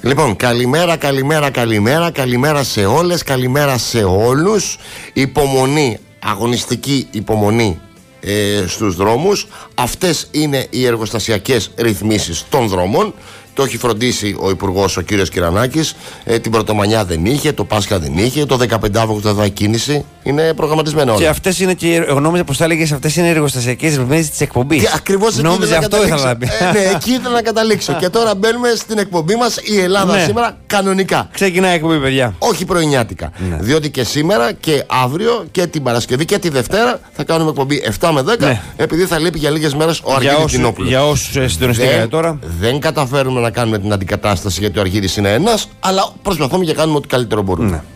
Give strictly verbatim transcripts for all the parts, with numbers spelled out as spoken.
Λοιπόν, καλημέρα, καλημέρα, καλημέρα, καλημέρα σε όλες, καλημέρα σε όλους. Υπομονή, αγωνιστική υπομονή ε, στους δρόμους. Αυτές είναι οι εργοστασιακές ρυθμίσεις των δρόμων. Το έχει φροντίσει ο Υπουργός, ο κύριος Κυρανάκης. Ε, την Πρωτομανιά δεν είχε, το Πάσχα δεν είχε, το δεκαπέντε Αυγούστου εδώ κίνηση. Είναι προγραμματισμένο όλα. Και αυτές είναι και, εγώ νόμιζα πως θα έλεγες, αυτές είναι οι εργοστασιακές ρυθμίσεις της εκπομπής. Ακριβώς εκεί νόμιζα αυτό ήθελα να πει. Ε, ναι, εκεί ήθελα να καταλήξω. Και τώρα μπαίνουμε στην εκπομπή μας, η Ελλάδα ναι. σήμερα, κανονικά. Ξεκινάει η εκπομπή, παιδιά. Όχι πρωινιάτικα. Ναι. Διότι και σήμερα και αύριο και την Παρασκευή και τη Δευτέρα θα κάνουμε εκπομπή επτά με δέκα. Ναι. Επειδή θα λείπει για λίγες μέρες ο Αργύρης Τινόπουλος. Για όσους συντονιστήκατε τώρα. Δεν καταφέρουμε να κάνουμε την αντικατάσταση γιατί ο Αργύρης είναι ένας, αλλά προσπαθούμε και κάνουμε ό,τι καλύτερο μπορούμε. Ναι.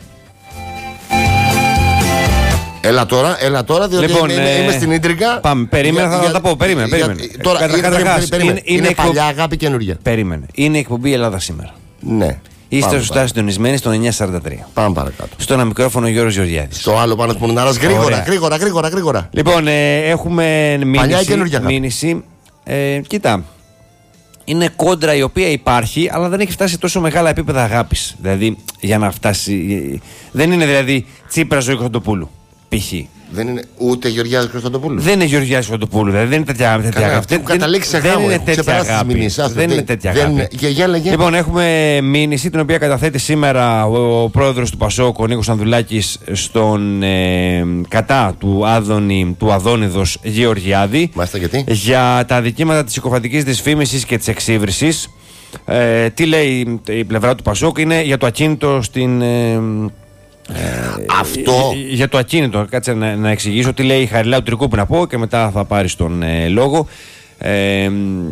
Έλα τώρα, έλα τώρα, διότι λοιπόν, είμαι, ε, είμαι στην Ίντρικα. Πάμε, περίμενα, για, θα τα πω, περίμενε. περίμενε. Για, τώρα, Κατα, είναι, καταρχάς, περίμενε, είναι, είναι, είναι εκπο... παλιά αγάπη καινούργια. Περίμενε. Είναι η εκπομπή Ελλάδα σήμερα. Ναι. Είστε σωστά συντονισμένοι στο εννιά σαράντα τρία. Πάμε παρακάτω. Στο ένα μικρόφωνο ο Γιώργος Γεωργιάδης. Στο άλλο πάνω Σμουρνάρας. Γρήγορα, γρήγορα, γρήγορα, γρήγορα. Λοιπόν, ε, έχουμε μήνυση. μήνυση ε, κοίτα. Είναι κόντρα η οποία υπάρχει, αλλά δεν έχει φτάσει σε τόσο μεγάλα επίπεδα αγάπης. Δηλαδή, για να φτάσει. Δεν είναι δηλαδή Τσίπρα Ζωή Κωνσταντοπούλου. Π.χ. Δεν είναι ούτε Γεωργιάδης Κωνσταντοπούλου. Δεν είναι Γεωργιάδης Κωνσταντοπούλου. Δηλαδή, δεν είναι τέτοια, τέτοια αγάπη. Δεν, καταλήξει δεν είναι τέτοια αγάπη. Δεν είναι τέτοια αγάπη. Για, για, για. Λοιπόν, έχουμε μήνυση την οποία καταθέτει σήμερα ο πρόεδρος του Πασόκ, ο Νίκος Ανδουλάκης, στον, ε, κατά του, Άδωνη, του Αδόνιδος Γεωργιάδη. Μάλιστα, γιατί? Για τα αδικήματα της συκοφαντικής δυσφήμισης και της εξύβρισης. Ε, τι λέει η πλευρά του Πασόκ? Είναι για το ακίνητο στην. Ε, Ε, αυτό. Για, για το ακίνητο, κάτσε να, να εξηγήσω τι λέει η Χαριλάου Τρικούπη να πω και μετά θα πάρει τον ε, λόγο. Ε,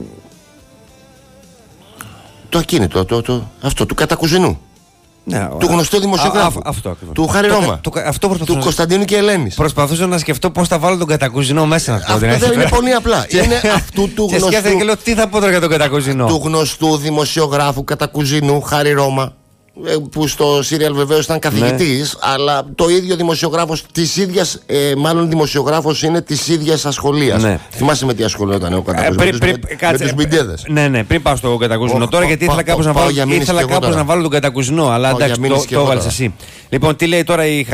το ακίνητο, το, το, αυτό του Κατακουζινού. Ναι, του γνωστού δημοσιογράφου. Α, α, αυτό ακριβώς. Του Χάρη Ρώμα. Το, το, αυτό του Κωνσταντίνου και Ελένης. Προσπαθούσα να σκεφτώ πώς θα βάλω τον Κατακουζινό μέσα. Να αυτό δεν είναι πολύ απλά. Είναι αυτού του γνωστού. Και σκέφτηκα και λέω τι θα πω τώρα για τον Κατακουζινό. Του γνωστού δημοσιογράφου Κατακουζινού Χάρη Ρώμα. Που στο σύριαλ βεβαίως ήταν καθηγητής, ναι. Αλλά το ίδιο δημοσιογράφος της ίδιας, ε, μάλλον δημοσιογράφος είναι της ίδιας ασχολίας. Ναι. Θυμάσαι με τι ασχολιόταν ο Κατακουζινός? Με, με, με τους Μπιντέδες. Ναι, ναι, πριν πάω στο Κατακουζινό. Oh, τώρα γιατί ήθελα κάπως να βάλω τον Κατακουζινό, αλλά εντάξει, το έβαλες εσύ. Λοιπόν, τι λέει τώρα η